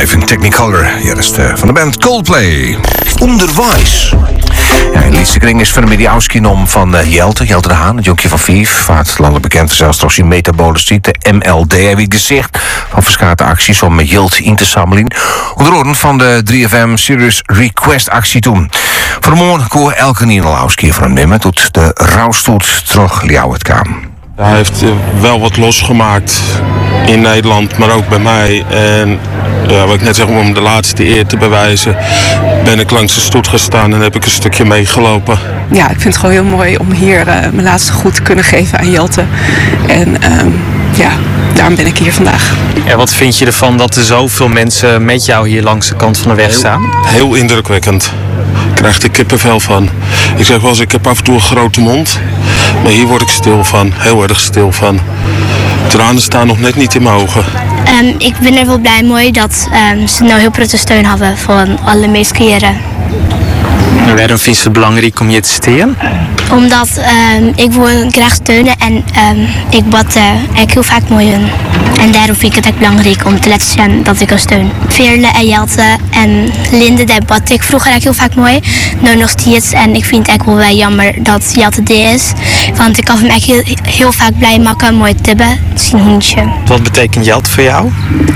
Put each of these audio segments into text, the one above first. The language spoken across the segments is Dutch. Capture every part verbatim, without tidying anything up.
live in Technicolor. Hier is de, van de band Coldplay. Onderwijs. Ja, in Liedsekring is van de Mediauskinom van uh, Jelte. Jelte de Haan, het jonkje van Vief. Vaart landelijk bekend zelfs toch in metabole ziekte, M L D. Hij weet gezicht van verschillende acties om met Jelte in te samelen. Onder orde van de drie F M Serious Request actie toen. Vanmorgen koor elke Nienelauskier van hem nemen. Tot de rouwstoet terug Ljouwert kwam. Hij heeft uh, wel wat losgemaakt in Nederland, maar ook bij mij. En ja, wat ik net zeg, om hem de laatste eer te bewijzen, ben ik langs de stoet gestaan en heb ik een stukje meegelopen. Ja, ik vind het gewoon heel mooi om hier uh, mijn laatste groet te kunnen geven aan Jelte. En uh, ja, daarom ben ik hier vandaag. Ja, wat vind je ervan dat er zoveel mensen met jou hier langs de kant van de weg staan? Heel, heel indrukwekkend. Ik krijg er kippenvel van. Ik zeg wel eens, ik heb af en toe een grote mond. Maar hier word ik stil van. Heel erg stil van. Tranen staan nog net niet in mijn ogen. Um, ik ben er wel blij mooi dat um, ze nou heel grote steun hebben van alle meeste keren. Waarom vind je het belangrijk om je te steunen? Omdat um, ik wil graag steunen en um, ik bad uh, ik heel vaak mooi hun. En daarom vind ik het ook belangrijk om te laten zien dat ik een steun. Veerle en Jelte en Linde, daar bad ik vroeger ook heel vaak mooi. Nu nog steeds. En ik vind het ook wel wel jammer dat Jelte dit is. Want ik kan hem echt heel, heel vaak blij maken, mooi tibben, zien hondje. Wat betekent Jelte voor jou?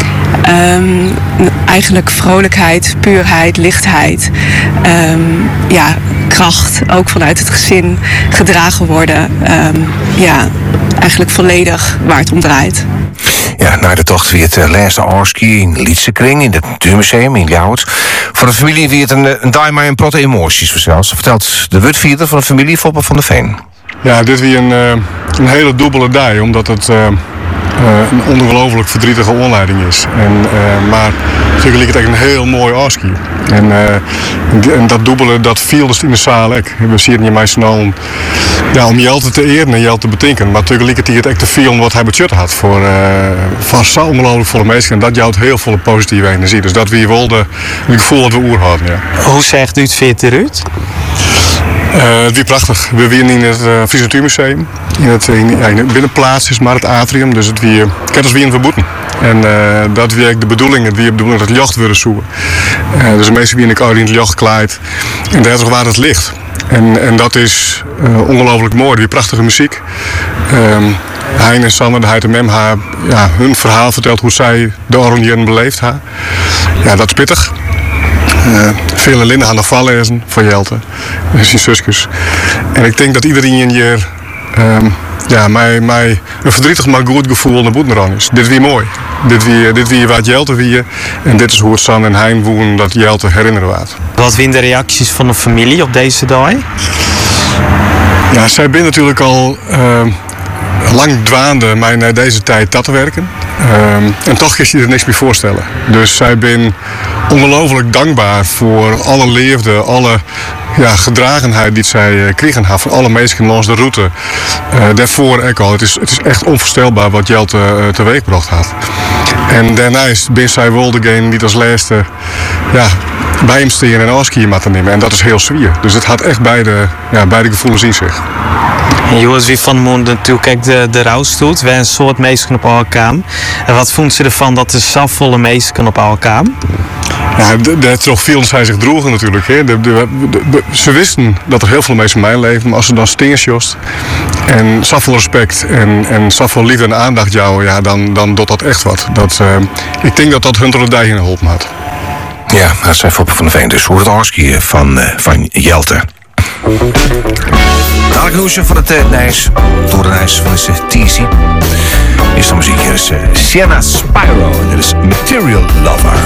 Um, eigenlijk vrolijkheid, puurheid, lichtheid. Um, ja, kracht, ook vanuit het gezin gedragen worden. Um, ja, eigenlijk volledig waar het om draait. Ja, na de tocht weer het uh, laatste Orski in Liedsekring, in het Natuurmuseum in Ljouwert. Voor de familie weer het een, een daai maar een protte emoties vanzelfs. Vertelt de wutvierder van de familie, Foppe van der Veen. Ja, dit weer een, uh, een hele dubbele daai, omdat het uh, uh, een ongelooflijk verdrietige onleiding is. En, uh, maar natuurlijk ligt het echt een heel mooi Orski. En, uh, en dat dubbele, dat viel dus in de zaal ook. We zien hier meestal om, ja, om Jelte te eren en Jelte te betinken. Maar natuurlijk ligt het hier echt te veel wat hij budget had voor, uh, voor zo ongelooflijk volle mensen. En dat jouwt heel veel positieve energie. Dus dat we wel de, het gevoel dat we oer hadden. Ja. Hoe zegt u het veert eruit? Uh, het weer prachtig. We zijn in het uh, Fries Natuurmuseum. In het, in, ja, in het binnenplaats is maar het atrium. Dus het weer, kent als weer een verboeten. En uh, dat weer de bedoeling, het weer de bedoeling dat het jacht willen zoeken. Uh, dus de meeste weer in de in het jacht kleid. En daar is waar het ligt. En, en dat is uh, ongelooflijk mooi. Die prachtige muziek. Um, Hein en Sanne, de Heid en Mem, haar, ja, hun verhaal vertelt hoe zij de Oranje beleefd haar. Ja, dat is pittig. Uh, vele linden aan de vallezen van Jelte en zijn zusjes. En ik denk dat iedereen hier um, ja, mij, mij een verdrietig maar goed gevoel naar boeten is. Dit weer mooi. Dit weer, dit weer wat Jelte weer. En dit is hoe het San en Hein wonen dat Jelte herinneren waard. Wat zijn de reacties van de familie op deze dag? Ja, zij ben natuurlijk al uh, lang dwaande mij naar deze tijd dat te werken. Um, en toch kan je er niks meer voorstellen. Dus zij ben ongelooflijk dankbaar voor alle liefde, alle ja, gedragenheid die zij uh, kregen van alle mensen langs de route. Uh, daarvoor ook al. Het is, het is echt onvoorstelbaar wat Jelte uh, teweeggebracht had. En daarnaast ben zij wel degene die als laatste ja, bij hem steken en afskiën te nemen. En dat is heel zwier. Dus het had echt beide, ja, beide gevoelens in zich. En Joris, wie van de Moon natuurlijk ook de, de rouwstoet. We een soort meesken op elkaar. En wat vond ze ervan dat er zoveel meesken op elkaar? Ja, daar toch viel zij zich droegen natuurlijk. Hè. De, de, de, de, ze wisten dat er heel veel mensen in mijn leven, maar als ze dan stingersjost en zoveel respect en, en zoveel liefde en aandacht jou, ja, dan, dan doet dat echt wat. Dat, uh, ik denk dat dat hun tot de dij in geholpen had. Ja, dat zijn Foppe van der Veen. Dus hoe het Orski van, uh, van Jelte. Dadelijk nieuwsje van het uh, Nijs. Door de Nijs van de T C. Eerste muziek hier is uh, Sienna Spyro. En dit is Material Lover.